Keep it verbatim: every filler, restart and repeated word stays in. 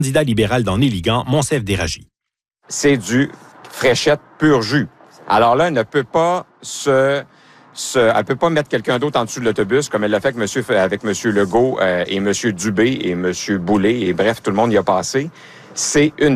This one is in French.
Candidat libéral dans Néligan, Monsef Déragi. C'est du fraîchette pur jus. Alors là, elle ne peut pas se... se elle peut pas mettre quelqu'un d'autre en dessous de l'autobus comme elle l'a fait avec monsieur, avec M. Legault euh, et M. Dubé et M. Boulay et bref, tout le monde y a passé. C'est une